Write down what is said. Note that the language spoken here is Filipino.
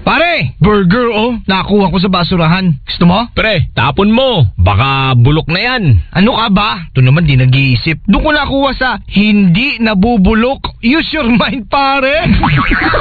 Pare, burger nakuha ko sa basurahan. Gusto mo? Pre, tapon mo. Baka bulok na yan. Ano ka ba? Ito naman di nag-iisip. Doon ko nakuha sa hindi nabubulok. Use your mind, pare.